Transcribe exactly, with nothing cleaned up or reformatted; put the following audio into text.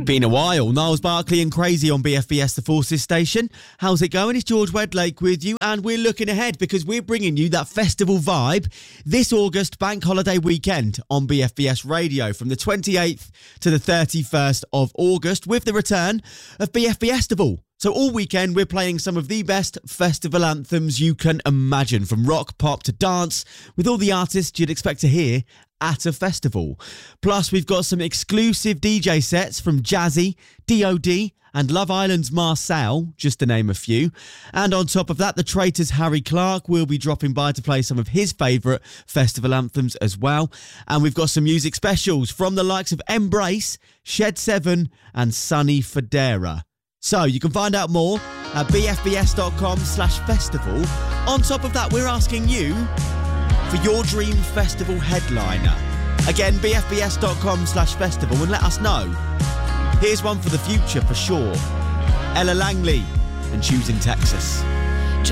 Been a while. Niles Barkley and Crazy on B F B S, the Forces station. How's it going? It's George Wedlake with you, and we're looking ahead because we're bringing you that festival vibe this August bank holiday weekend on B F B S Radio from the twenty-eighth to the thirty-first of August with the return of B F B Festival. So all weekend we're playing some of the best festival anthems you can imagine, from rock, pop to dance, with all the artists you'd expect to hear at a festival. Plus, we've got some exclusive D J sets from Jazzy, D O D and Love Island's Marcel, just to name a few. And on top of that, the Traitors' Harry Clark will be dropping by to play some of his favourite festival anthems as well. And we've got some music specials from the likes of Embrace, Shed seven and Sonny Fodera. So you can find out more at bfbs.com slash festival. On top of that, we're asking you for your dream festival headliner. Again, bfbs.com slash festival and let us know. Here's one for the future for sure. Ella Langley and Choosing Texas.